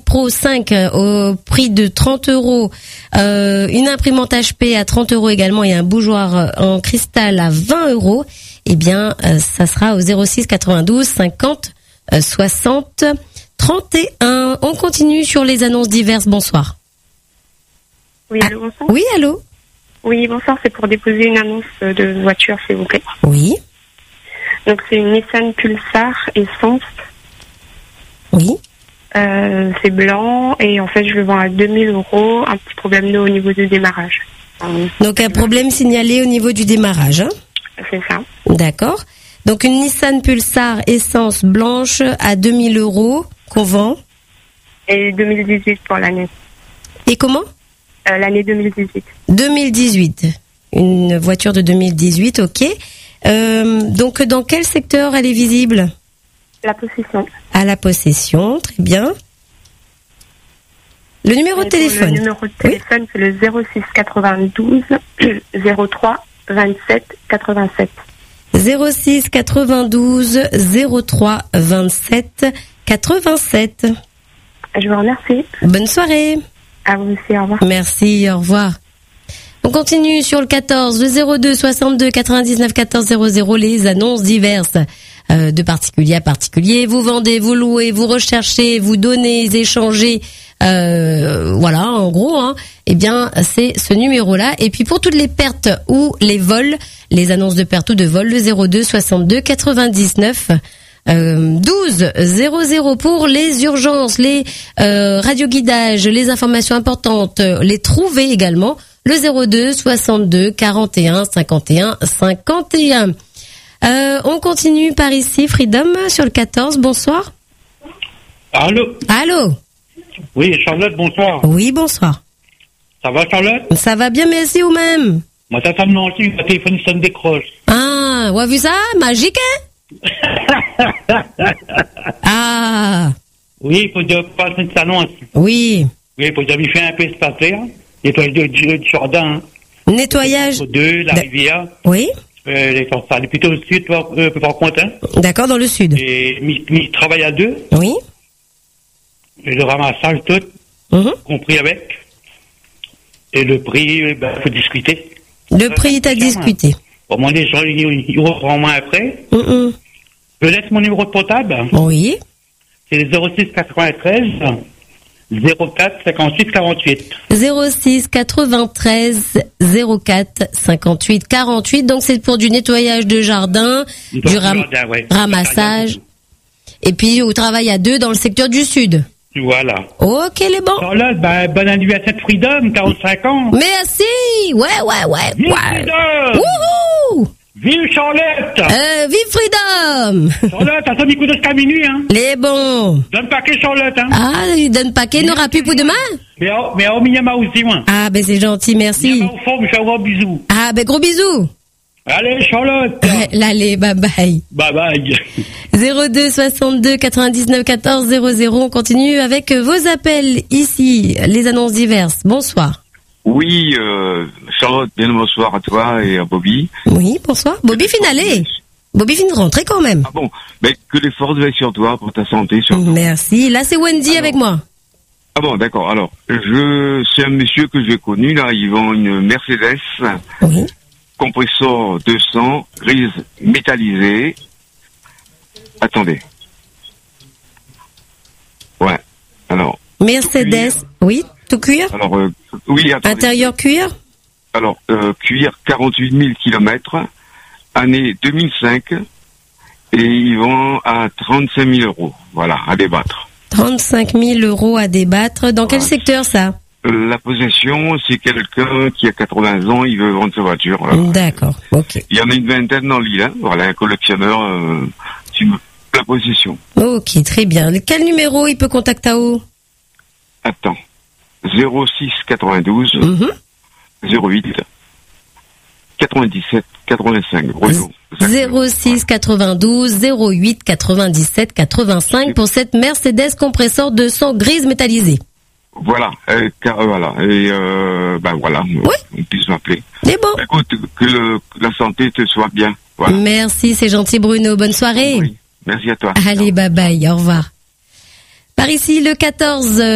Pro 5 au prix de 30 €, une imprimante HP à 30 € également et un bougeoir en cristal à 20 €, eh bien, ça sera au 06 92 50 60 31. On continue sur les annonces diverses. Bonsoir. Oui, allô, bonsoir. Oui, allô. Oui, bonsoir, c'est pour déposer une annonce de voiture, s'il vous plaît. Oui. Donc, c'est une Nissan Pulsar essence. Oui. C'est blanc et en fait, je le vends à 2000 €. Un petit problème au niveau du démarrage. Donc, un problème signalé au niveau du démarrage, hein? C'est ça. D'accord. Donc, une Nissan Pulsar essence blanche à 2000 € qu'on vend. Et 2018 pour l'année. Et comment? L'année 2018. 2018. Une voiture de 2018, ok. Donc, dans quel secteur elle est visible? La possession. À la possession, très bien. Le numéro de téléphone? Le numéro de téléphone, oui. C'est le 06 92 03 27 87. 06 92 03 27 87. Je vous remercie. Bonne soirée. À vous aussi, au revoir. Merci, au revoir. On continue sur le 14, le 02 62 99 14 00, les annonces diverses. De particulier à particulier, vous vendez, vous louez, vous recherchez, vous donnez, échangez, voilà, en gros, hein. Eh bien, c'est ce numéro-là. Et puis pour toutes les pertes ou les vols, les annonces de perte ou de vol, le 02 62 99 12 00 pour les urgences, les radioguidages, les informations importantes, les trouver également, le 02 62 41 51 51. On continue par ici, Freedom, sur le 14, bonsoir. Allô? Allô? Oui, Charlotte, bonsoir. Oui, bonsoir. Ça va, Charlotte? Ça va bien, merci, ou même? Moi, ta femme non aussi, le téléphone sonne décroche. Ah, vous avez vu ça? Magique, hein? Ah. Oui, il faut dire, passer une annonce. Oui. Oui, il faut dire, il fait un peu espacer, hein. Nettoyage du jardin. Nettoyage. De la rivière. Oui. Les ça est plutôt au sud, par contre, hein. D'accord, dans le sud. Et il travaille à deux. Oui. Et le ramassage, tout, compris avec. Et le prix, faut discuter. Le prix est à discuter. Au moins, les gens, ils reprendront moins après. Je laisse mon numéro de portable. Oui. C'est le 06 93 04 58 48. 06 93 04 58 48. Donc c'est pour du nettoyage de jardin, du ramassage. Et puis au travail à deux dans le secteur du sud. Voilà. Ok, les bons. Charlotte, bon anniversaire de Freedom, 45 ans. Merci. Ouais. Vive Freedom. Wouhou. Vive Charlotte. Vive Freedom. Charlotte, attends, écoute jusqu'à minuit, hein. Les bons. Donne paquet, Charlotte, hein. Ah, donne paquet, n'aura plus pour demain. Mais au Miyama aussi, moi. Ah, ben c'est gentil, merci. Miyama au fond, je fais un gros bisou. Ah, ben gros bisous. Allez, Charlotte. Allez, bye bye. Bye bye. 02 62 99 14 00. On continue avec vos appels ici, les annonces diverses. Bonsoir. Oui, Charlotte, bien le bonsoir à toi et à Bobby. Oui, bonsoir. Bobby finalé. Bobby fin de rentrer quand même. Ah bon, mais que les forces veillent sur toi, pour ta santé surtout. Merci. Là, c'est Wendy avec moi. Ah bon, d'accord. Alors, c'est un monsieur que j'ai connu, là, il vend une Mercedes. Oui. Compresseur 200, grise métallisée. Attendez. Ouais. Alors. Mercedes, oui, tout cuir. Alors, oui, attendez. Intérieur cuir. Alors, cuir 48 000 kilomètres, année 2005, et il vend à 35 000 €. Voilà, à débattre. 35 000 € à débattre. Dans quel secteur ça? La possession, c'est quelqu'un qui a 80 ans, il veut vendre sa voiture. Voilà. D'accord, ok. Il y en a une vingtaine dans l'île, hein. Voilà, un collectionneur, la possession. Ok, très bien. Quel numéro il peut contacter à où? Attends. 06 92 08 97 85. Bruno. 06 92 08 97 85 pour cette Mercedes compresseur 200 grise métallisée. Voilà, voilà, et voilà, oui. On puisse m'appeler. C'est bon. Écoute, que la santé te soit bien. Voilà. Merci, c'est gentil Bruno, bonne soirée. Oui. Merci à toi. Allez, bye bye, au revoir. Par ici, le 14...